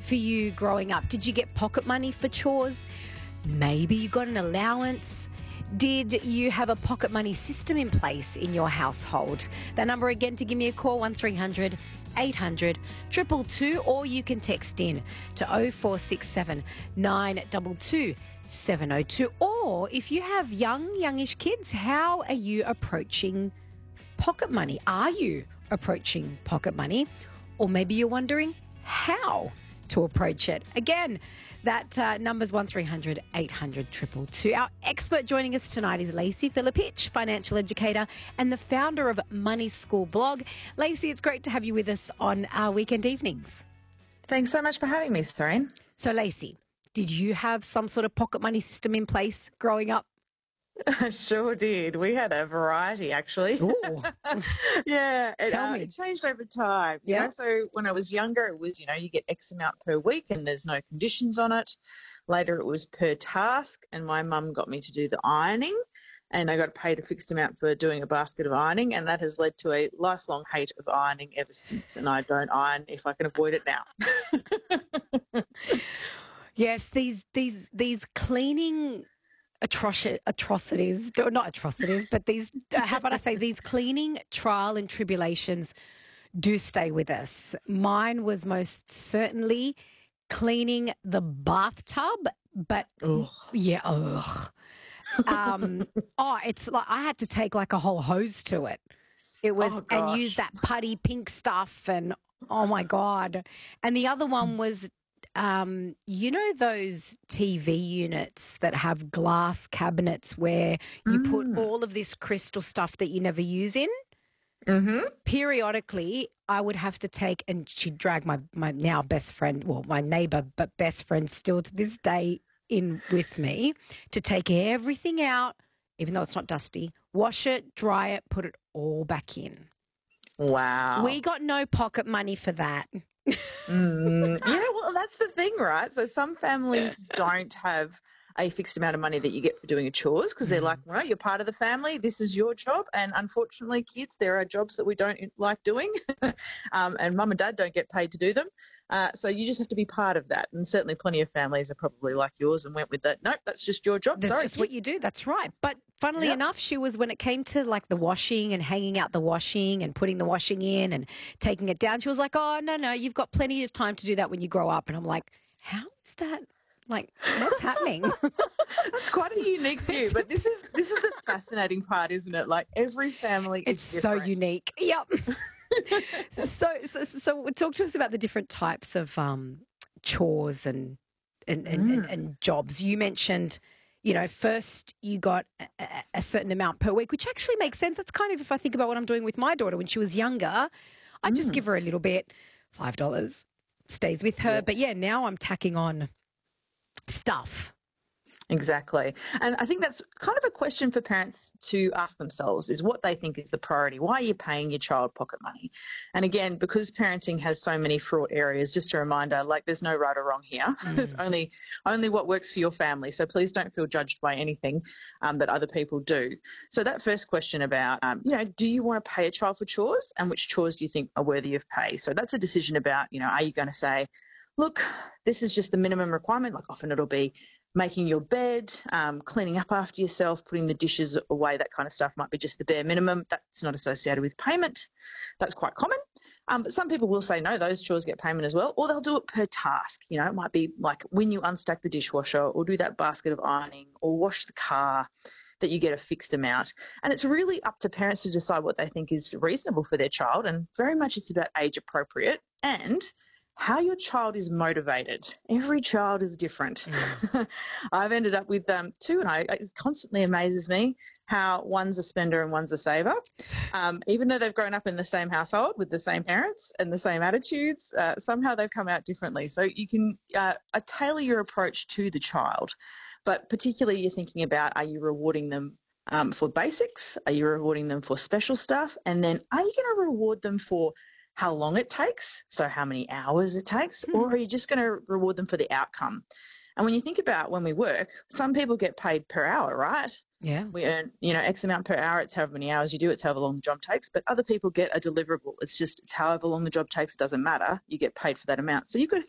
for you growing up? Did you get pocket money for chores? Maybe you got an allowance. Did you have a pocket money system in place in your household? That number again to give me a call, 1300 800 222, or you can text in to 0467 922 702. Or if you have youngish kids, how are you approaching pocket money? Are you approaching pocket money? Or maybe you're wondering how to approach it. Again, that number's 1300 800 222. Our expert joining us tonight is Lacey Filipich, financial educator and the founder of Money School blog. Lacey, it's great to have you with us on our weekend evenings. Thanks so much for having me, Serene. So, Lacey, did you have some sort of pocket money system in place growing up? I sure did. We had a variety, actually. Ooh. Yeah, Tell me. it changed over time. Yeah. So when I was younger, it was, you get X amount per week and there's no conditions on it. Later, it was per task, and my mum got me to do the ironing, and I got paid a fixed amount for doing a basket of ironing, and that has led to a lifelong hate of ironing ever since, and I don't iron if I can avoid it now. Yes, these cleaning atrocities, not atrocities, but these, how about I say, these cleaning trial and tribulations do stay with us. Mine was most certainly cleaning the bathtub, but yeah, it's like I had to take like a whole hose to it. It was, and use that putty pink stuff, and oh my God. And the other one was, those TV units that have glass cabinets where you put all of this crystal stuff that you never use in? Mm-hmm. Periodically, I would have to take, and she'd drag my now best friend, well, my neighbour, but best friend still to this day, in with me to take everything out, even though it's not dusty, wash it, dry it, put it all back in. Wow. We got no pocket money for that. Yeah, well, that's the thing, right? So some families don't have a fixed amount of money that you get for doing a chores because they're like, well, you're part of the family. This is your job. And unfortunately, kids, there are jobs that we don't like doing and mum and dad don't get paid to do them. So you just have to be part of that. And certainly plenty of families are probably like yours and went with that. Nope, that's just your job. That's just what you do. That's right. But funnily enough, she was, when it came to like the washing and hanging out the washing and putting the washing in and taking it down, she was like, oh, no, you've got plenty of time to do that when you grow up. And I'm like, how is that? Like, what's happening? That's quite a unique view, but this is the fascinating part, isn't it? Like every family is different. So unique. Yep. So talk to us about the different types of chores and jobs. You mentioned, first you got a certain amount per week, which actually makes sense. That's kind of, if I think about what I'm doing with my daughter when she was younger, I'd just give her a little bit, $5 stays with her. But yeah, now I'm tacking on stuff. Exactly. And I think that's kind of a question for parents to ask themselves, is what they think is the priority. Why are you paying your child pocket money? And again, because parenting has so many fraught areas, just a reminder, like there's no right or wrong here. There's only what works for your family. So please don't feel judged by anything that other people do. So that first question about, do you want to pay a child for chores, and which chores do you think are worthy of pay? So that's a decision about, are you going to say, look, this is just the minimum requirement. Like often it'll be making your bed, cleaning up after yourself, putting the dishes away, that kind of stuff might be just the bare minimum. That's not associated with payment. That's quite common. But some people will say, no, those chores get payment as well, or they'll do it per task. It might be like when you unstack the dishwasher or do that basket of ironing or wash the car, that you get a fixed amount. And it's really up to parents to decide what they think is reasonable for their child. And very much it's about age appropriate and how your child is motivated. Every child is different. I've ended up with two, and it constantly amazes me how one's a spender and one's a saver. Even though they've grown up in the same household with the same parents and the same attitudes, somehow they've come out differently. So you can tailor your approach to the child, but particularly you're thinking about, are you rewarding them for basics? Are you rewarding them for special stuff? And then are you going to reward them for how long it takes, so how many hours it takes, or are you just going to reward them for the outcome? And when you think about when we work, some people get paid per hour, right? Yeah. We earn, X amount per hour. It's however many hours you do. It's however long the job takes. But other people get a deliverable. It's however long the job takes. It doesn't matter. You get paid for that amount. So you've got to